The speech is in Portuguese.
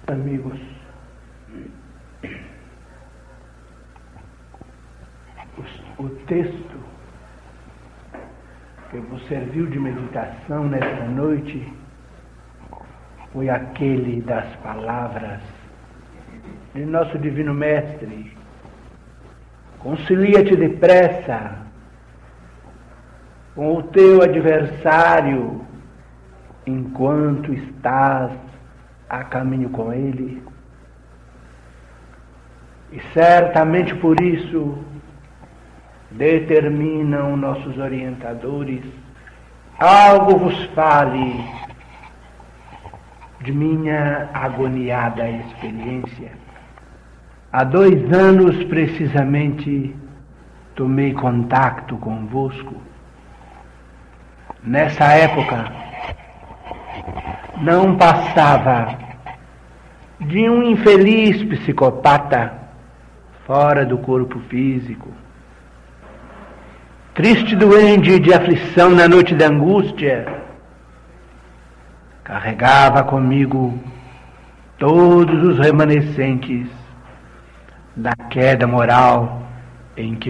Amigos, o texto que vos serviu de meditação nesta noite foi aquele das palavras de nosso Divino Mestre: concilia-te depressa com o teu adversário enquanto estás a caminho com ele. E certamente por isso determinam nossos orientadores: algo vos fale de minha agoniada experiência. Há 2 anos precisamente tomei contato convosco. Nessa época não passava de um infeliz psicopata fora do corpo físico, triste, doente de aflição na noite da angústia. Carregava comigo todos os remanescentes da queda moral em que